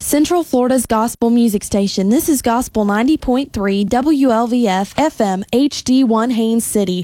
Central Florida's gospel music station. This is Gospel 90.3 WLVF FM HD1 Haines City.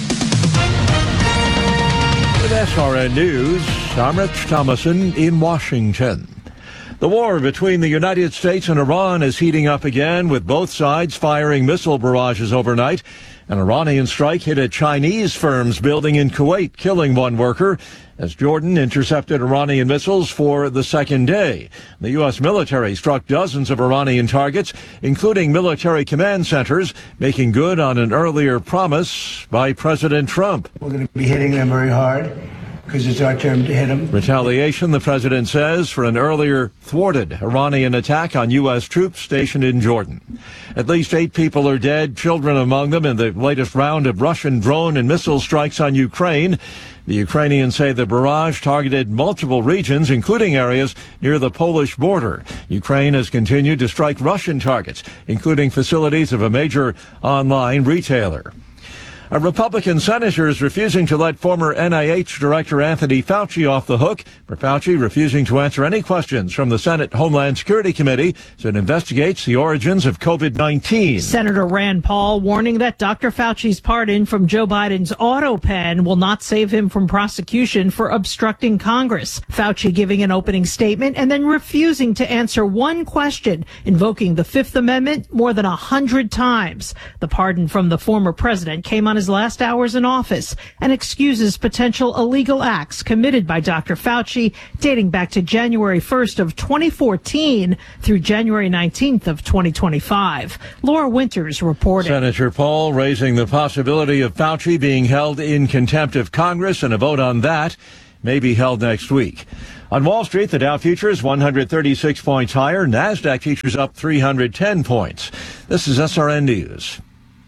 With SRN News, I'm Rich Thomason in Washington. The war between the United States and Iran is heating up again, with both sides firing missile barrages overnight. An Iranian strike hit a Chinese firm's building in Kuwait, killing one worker, as Jordan intercepted Iranian missiles for the second day. The U.S. military struck dozens of Iranian targets, including military command centers, making good on an earlier promise by President Trump. We're going to be hitting them very hard, because it's our turn to hit them. Retaliation, the president says, for an earlier thwarted Iranian attack on U.S. troops stationed in Jordan. At least 8 people are dead, children among them, in the latest round of Russian drone and missile strikes on Ukraine. The Ukrainians say the barrage targeted multiple regions, including areas near the Polish border. Ukraine has continued to strike Russian targets, including facilities of a major online retailer. A Republican senator is refusing to let former NIH Director Anthony Fauci off the hook for Fauci refusing to answer any questions from the Senate Homeland Security Committee as it investigates the origins of COVID-19. Senator Rand Paul warning that Dr. Fauci's pardon from Joe Biden's auto pen will not save him from prosecution for obstructing Congress. Fauci giving an opening statement and then refusing to answer one question, invoking the Fifth Amendment more than 100 times. The pardon from the former president came on his last hours in office and excuses potential illegal acts committed by Dr. Fauci dating back to January 1st of 2014 through January 19th of 2025. Laura Winters reporting. Senator Paul raising the possibility of Fauci being held in contempt of Congress, and a vote on that may be held next week. On Wall Street, the Dow futures 136 points higher. NASDAQ futures up 310 points. This is SRN News.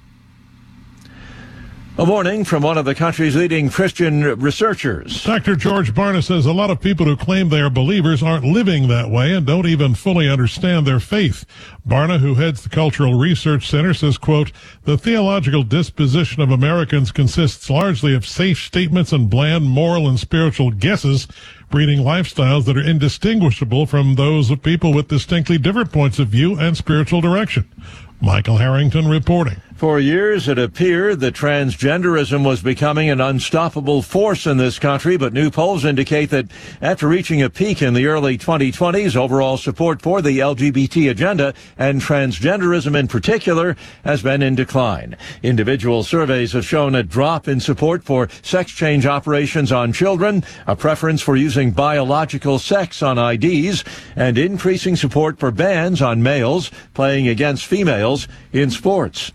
A warning from one of the country's leading Christian researchers. Dr. George Barna says a lot of people who claim they are believers aren't living that way and don't even fully understand their faith. Barna, who heads the Cultural Research Center, says, quote, the theological disposition of Americans consists largely of safe statements and bland moral and spiritual guesses, breeding lifestyles that are indistinguishable from those of people with distinctly different points of view and spiritual direction. Michael Harrington reporting. For years, it appeared that transgenderism was becoming an unstoppable force in this country, but new polls indicate that after reaching a peak in the early 2020s, overall support for the LGBT agenda and transgenderism in particular has been in decline. Individual surveys have shown a drop in support for sex change operations on children, a preference for using biological sex on IDs, and increasing support for bans on males playing against females in sports.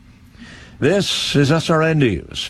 This is SRN News.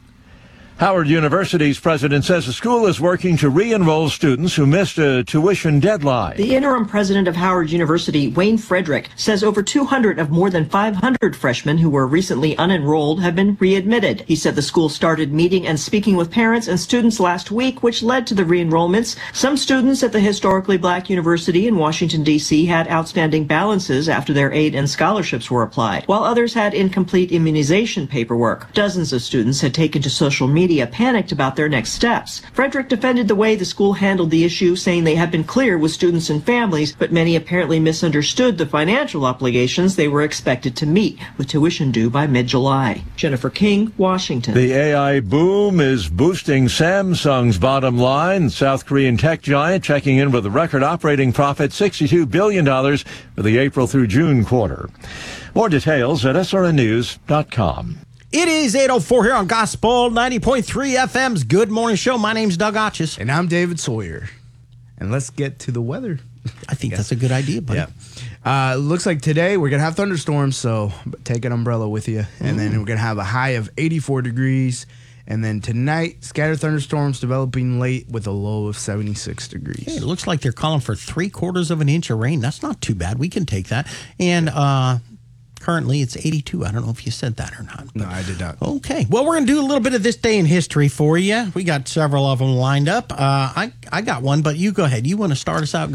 Howard University's president says the school is working to re-enroll students who missed a tuition deadline. The interim president of Howard University, Wayne Frederick, says over 200 of more than 500 freshmen who were recently unenrolled have been readmitted. He said the school started meeting and speaking with parents and students last week, which led to the re-enrollments. Some students at the historically black university in Washington, D.C. had outstanding balances after their aid and scholarships were applied, while others had incomplete immunization paperwork. Dozens of students had taken to social media panicked about their next steps. Frederick defended the way the school handled the issue, saying they had been clear with students and families, but many apparently misunderstood the financial obligations they were expected to meet, with tuition due by mid-July. Jennifer King, Washington. The AI boom is boosting Samsung's bottom line. South Korean tech giant checking in with a record operating profit, $62 billion for the April through June quarter. More details at srnnews.com. It is 8:04 here on Gospel 90.3 FM's Good Morning Show. My name's Doug Otches. And I'm David Sawyer. And let's get to the weather. I think that's a good idea, buddy. Yeah. Looks like today we're going to have thunderstorms, so take an umbrella with you. And then we're going to have a high of 84 degrees. And then tonight, scattered thunderstorms developing late with a low of 76 degrees. Hey, it looks like they're calling for 3/4 of an inch of rain. That's not too bad. We can take that. And currently, it's 82. I don't know if you said that or not. No, I did not. Okay. Well, we're going to do a little bit of this day in history for you. We got several of them lined up. I got one, but you go ahead. You want to start us out? Go ahead.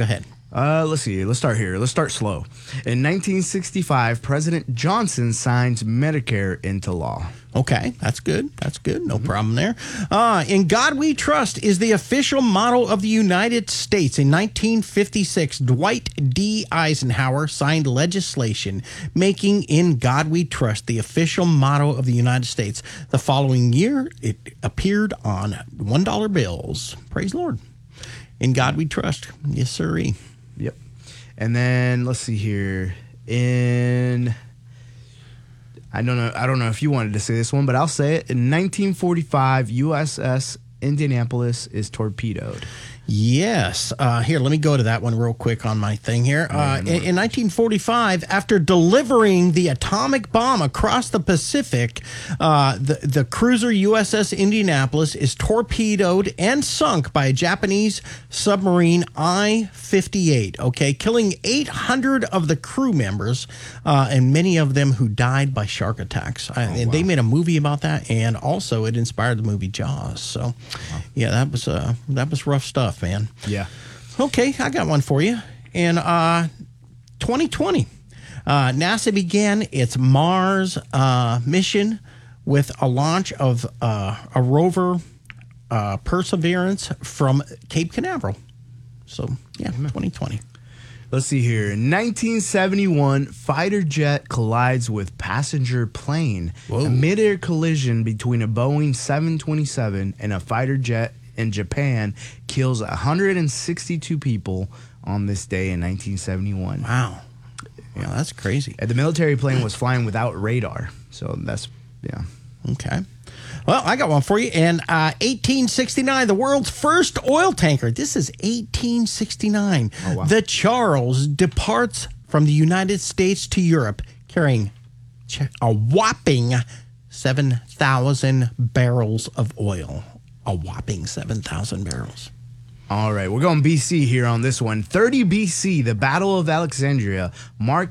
Let's see. Let's start here. Let's start slow. In 1965, President Johnson signs Medicare into law. Okay, that's good. That's good. No problem there. In God We Trust is the official motto of the United States. In 1956, Dwight D. Eisenhower signed legislation making In God We Trust the official motto of the United States. The following year, it appeared on $1 bills. Praise the Lord. In God We Trust. Yes, sirree. Yep. And then let's see here. I don't know if you wanted to say this one, but I'll say it. In 1945, USS Indianapolis is torpedoed. Yes. Here, let me go to that one real quick on my thing here. In 1945, after delivering the atomic bomb across the Pacific, the cruiser USS Indianapolis is torpedoed and sunk by a Japanese submarine I-58, okay, killing 800 of the crew members and many of them who died by shark attacks. And they made a movie about that, and also it inspired the movie Jaws. So, yeah, that was rough stuff, man. Yeah. Okay, I got one for you. In 2020, NASA began its Mars mission with a launch of a rover Perseverance from Cape Canaveral. So, yeah, 2020. Let's see here. In 1971, fighter jet collides with passenger plane. Whoa. A mid-air collision between a Boeing 727 and a fighter jet in Japan kills 162 people on this day in 1971. Wow. Yeah, that's crazy. And the military plane was flying without radar. So that's, yeah. Okay. Well, I got one for you. In 1869, the world's first oil tanker. This is 1869. Oh, wow. The Charles departs from the United States to Europe, carrying a whopping 7,000 barrels of oil. A whopping 7,000 barrels. All right, we're going BC here on this one. 30 BC, the Battle of Alexandria marked